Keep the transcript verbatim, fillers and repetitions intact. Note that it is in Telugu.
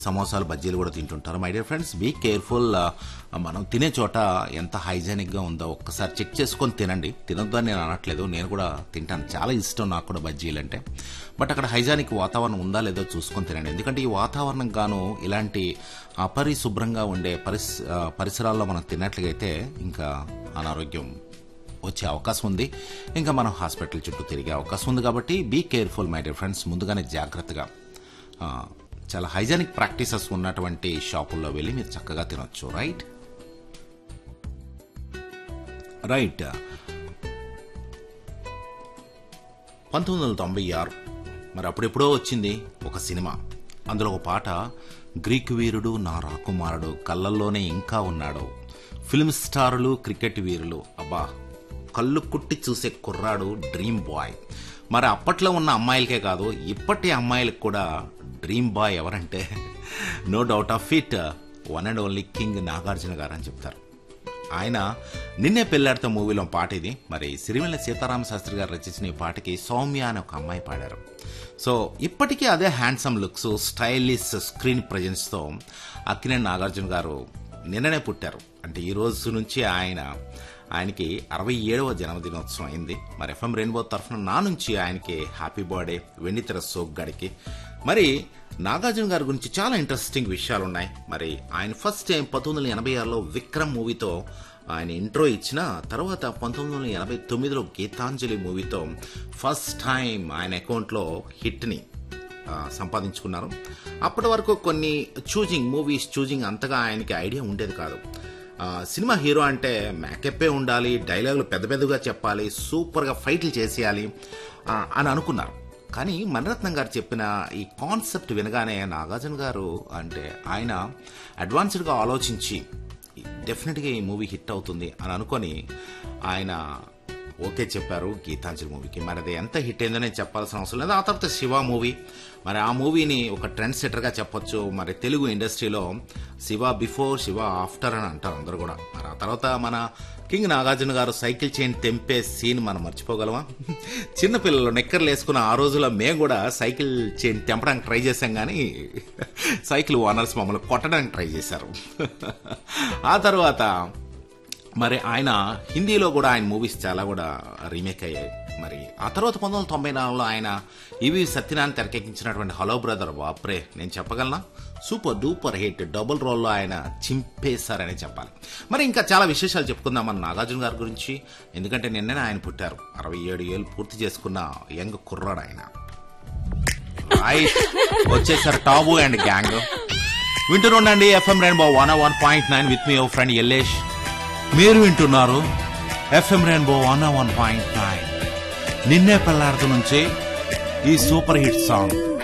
సమోసాలు బజ్జీలు కూడా తింటుంటారు. My dear friends, be careful. మనం తినే చోట ఎంత హైజెనిక్ గా ఉందో ఒక్కసారి చెక్ చేసుకొని తినండి. తినొద్దు అని నేను అనట్లేదు, నేను కూడా తింటాను, చాలా ఇష్టం నాకు కూడా బజ్జీలు అంటే. బట్ అక్కడ హైజానిక్ వాతావరణం ఉందా లేదో చూసుకొని తినండి. ఎందుకంటే ఈ వాతావరణం గాను ఇలాంటి అపరిశుభ్రంగా ఉండే పరిస్ పరిసరాల్లో మనం తిన్నట్లయితే ఇంకా అనారోగ్యం వచ్చే అవకాశం ఉంది, ఇంకా మనం హాస్పిటల్ చుట్టూ తిరిగే అవకాశం ఉంది. కాబట్టి be careful my dear friends. ముందుగానే జాగ్రత్తగా చాలా హైజానిక్ ప్రాక్టీసెస్ ఉన్నటువంటి షాపుల్లో వెళ్ళి మీరు చక్కగా తినొచ్చు. రైట్ రైట్ పంతొమ్మిది వందల తొంభై ఆరు మరి అప్పుడెప్పుడో వచ్చింది ఒక సినిమా. అందులో ఒక పాట, గ్రీక్ వీరుడు నా రాకుమారుడు కళ్ళల్లోనే ఇంకా ఉన్నాడు, ఫిల్మ్ స్టారులు క్రికెట్ వీరులు, అబ్బా కళ్ళు కుట్టి చూసే కుర్రాడు డ్రీమ్ బాయ్. మరి అప్పట్లో ఉన్న అమ్మాయిలకే కాదు, ఇప్పటి అమ్మాయిలకు కూడా డ్రీమ్ బాయ్ ఎవరంటే no doubt of it, one and only king Nagarjuna గారు అని చెప్తారు. ఆయన నిన్నే పెళ్లాడితో మూవీలో పాట ఇది. మరి సిరివెల్ల సీతారామ శాస్త్రి గారు రచించిన ఈ పాటకి సౌమ్య అని ఒక అమ్మాయి పాడారు. సో ఇప్పటికీ అదే handsome looks, stylish screen ప్రజెన్స్తో Akkineni Nagarjuna గారు నిన్ననే పుట్టారు. అంటే ఈ రోజు నుంచి ఆయన ఆయనకి అరవై ఏడవ జన్మదినోత్సవం అయింది. మరి ఎఫ్ఎం రెయిన్బో తరఫున నా నుంచి ఆయనకి హ్యాపీ బర్త్డే, వెండితెర సోగ్గాడికి. మరి నాగార్జున గారి గురించి చాలా ఇంట్రెస్టింగ్ విషయాలు ఉన్నాయి. మరి ఆయన ఫస్ట్ టైం పంతొమ్మిది వందల ఎనభై ఆరులో విక్రమ్ మూవీతో ఆయన ఇంట్రో ఇచ్చిన తర్వాత పంతొమ్మిది వందల ఎనభై తొమ్మిదిలో గీతాంజలి మూవీతో ఫస్ట్ టైం ఆయన అకౌంట్లో హిట్ని సంపాదించుకున్నారు. అప్పటి వరకు కొన్ని చూజింగ్ మూవీస్ చూజింగ్ అంతగా ఆయనకి ఐడియా ఉండేది కాదు. సినిమా హీరో అంటే మేకప్పే ఉండాలి, డైలాగులు పెద్ద పెద్దగా చెప్పాలి, సూపర్గా ఫైట్లు చేసేయాలి అని అనుకున్నారు. కానీ మణిరత్నం గారు చెప్పిన ఈ కాన్సెప్ట్ వినగానే నాగార్జున గారు అంటే ఆయన అడ్వాన్స్డ్గా ఆలోచించి డెఫినెట్గా ఈ మూవీ హిట్ అవుతుంది అని అనుకొని ఆయన ఓకే చెప్పారు గీతాంజలి మూవీకి. మరి అది ఎంత హిట్ అయిందో నేను చెప్పాల్సిన అవసరం లేదు. ఆ తర్వాత శివ మూవీ, మరి ఆ మూవీని ఒక ట్రెండ్ సెటర్గా చెప్పొచ్చు. మరి తెలుగు ఇండస్ట్రీలో శివ బిఫోర్, శివ ఆఫ్టర్ అని అంటారు అందరూ కూడా. మరి ఆ తర్వాత మన కింగ్ నాగార్జున గారు సైకిల్ చైన్ తెంపే సీన్ మనం మర్చిపోగలమా? చిన్నపిల్లలు నెక్కర్లు వేసుకున్న ఆ రోజుల్లో మేము కూడా సైకిల్ చైన్ తెంపడానికి ట్రై చేశాం, కానీ సైకిల్ ఓనర్స్ మమ్మల్ని కొట్టడానికి ట్రై చేశారు. ఆ తర్వాత మరి ఆయన హిందీలో కూడా ఆయన మూవీస్ చాలా కూడా రీమేక్ అయ్యాయి. మరి ఆ తర్వాత పంతొమ్మిది వందల తొంభై నాలుగులో ఆయన ఈవి సత్యనారాయణ తెరకెక్కించినటువంటి హలో బ్రదర్, బాప్రే నేను చెప్పగలనా, సూపర్ డూపర్ హిట్, డబుల్ రోల్లో ఆయన చింపేశారని చెప్పాలి. మరి ఇంకా చాలా విశేషాలు చెప్పుకుందాం మన నాగార్జున గారి గురించి. ఎందుకంటే నిన్ననే ఆయన పుట్టారు, అరవై ఏడు ఏళ్ళు పూర్తి చేసుకున్న యంగ్ కుర్రాడు ఆయన. రైట్ వచ్చేసారు టాబు and gang. వింటూనండి FM rainbow one one point nine with me your friend Yallesh. మీరు వింటున్నారు FM rainbow one one point nine. నిన్నే పెళ్లాడుతూ నుంచి ఈ సూపర్ హిట్ సాంగ్